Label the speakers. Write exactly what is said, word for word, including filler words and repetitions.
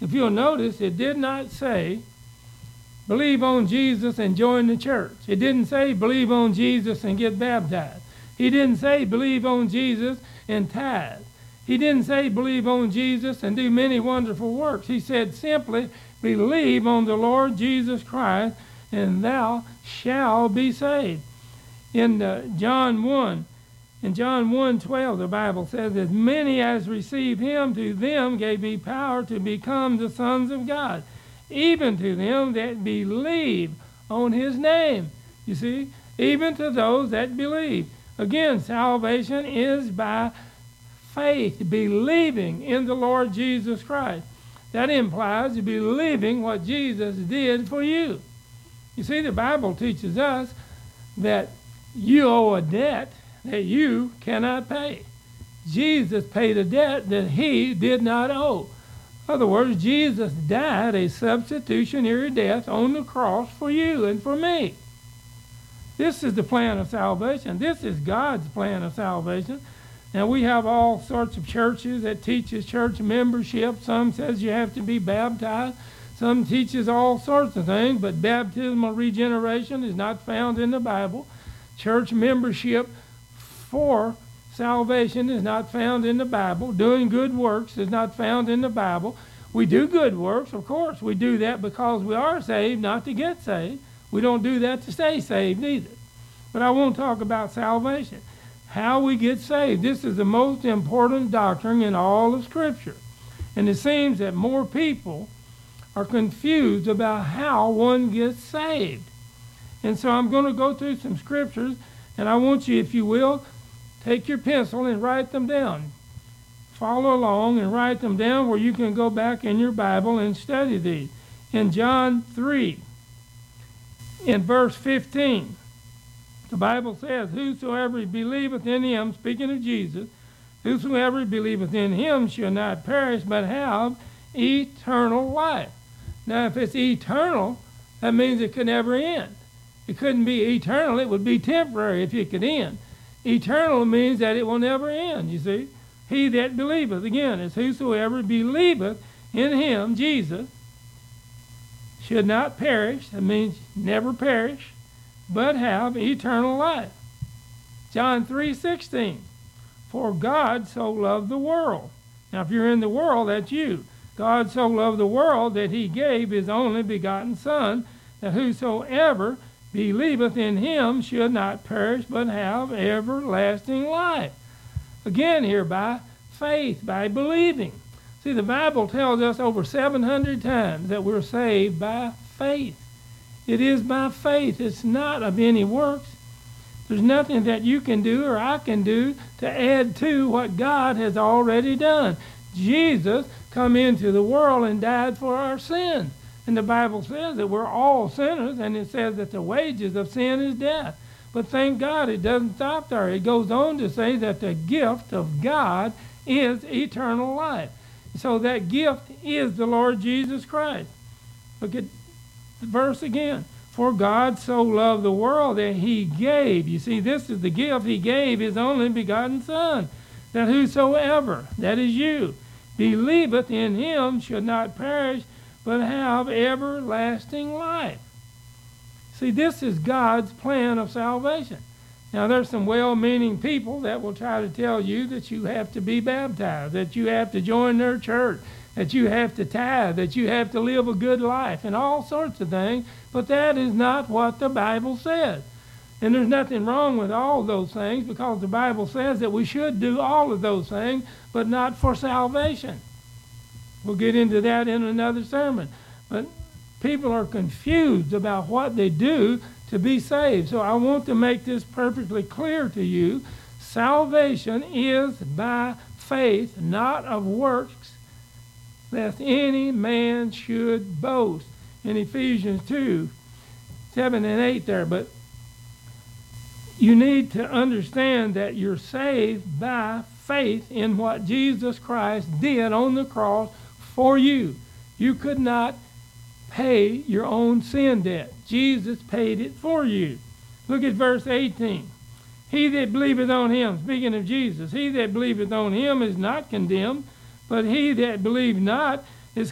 Speaker 1: If you'll notice, it did not say, believe on Jesus and join the church. It didn't say, believe on Jesus and get baptized. He didn't say, believe on Jesus and tithe. He didn't say, believe on Jesus and do many wonderful works. He said simply, believe on the Lord Jesus Christ, and thou shalt be saved. In uh, John one, in John one twelve, the Bible says, as many as receive him, to them gave he power to become the sons of God, even to them that believe on his name. You see, even to those that believe. Again, salvation is by faith, believing in the Lord Jesus Christ. That implies believing what Jesus did for you. You see, the Bible teaches us that you owe a debt that you cannot pay. Jesus paid a debt that he did not owe. In other words, Jesus died a substitutionary death on the cross for you and for me. This is the plan of salvation. This is God's plan of salvation. Now, we have all sorts of churches that teaches church membership. Some says you have to be baptized. Some teaches all sorts of things, but baptismal regeneration is not found in the Bible. Church membership for salvation is not found in the Bible. Doing good works is not found in the Bible. We do good works, of course. We do that because we are saved, not to get saved. We don't do that to stay saved either. But I won't talk about salvation. How we get saved. This is the most important doctrine in all of Scripture. And it seems that more people are confused about how one gets saved. And so I'm going to go through some scriptures, and I want you, if you will, take your pencil and write them down. Follow along and write them down where you can go back in your Bible and study these. In John three, in verse fifteen, the Bible says, whosoever believeth in him, speaking of Jesus, whosoever believeth in him shall not perish, but have eternal life. Now, if it's eternal, that means it could never end. It couldn't be eternal. It would be temporary if it could end. Eternal means that it will never end, you see. He that believeth, again, is whosoever believeth in him, Jesus, should not perish. That means never perish, but have eternal life. John three sixteen, for God so loved the world. Now, if you're in the world, that's you. God so loved the world that he gave his only begotten Son, that whosoever believeth in him should not perish, but have everlasting life. Again, here by faith, by believing. See, the Bible tells us over seven hundred times that we're saved by faith. It is by faith. It's not of any works. There's nothing that you can do or I can do to add to what God has already done. Jesus come into the world and died for our sins. And the Bible says that we're all sinners, and it says that the wages of sin is death. But thank God it doesn't stop there. It goes on to say that the gift of God is eternal life. So that gift is the Lord Jesus Christ. Look at the verse again. For God so loved the world that he gave. You see, this is the gift. He gave his only begotten Son, that whosoever, that is you, believeth in him should not perish, but have everlasting life. See, this is God's plan of salvation. Now, there's some well-meaning people that will try to tell you that you have to be baptized, that you have to join their church, that you have to tithe, that you have to live a good life, and all sorts of things, but that is not what the Bible says. And there's nothing wrong with all those things, because the Bible says that we should do all of those things, but not for salvation. We'll get into that in another sermon. But people are confused about what they do to be saved. So I want to make this perfectly clear to you. Salvation is by faith, not of works, lest any man should boast. In Ephesians two, seven and eight there. But you need to understand that you're saved by faith in what Jesus Christ did on the cross for you. You could not pay your own sin debt. Jesus paid it for you. Look at verse eighteen. He that believeth on him, speaking of Jesus, he that believeth on him is not condemned, but he that believeth not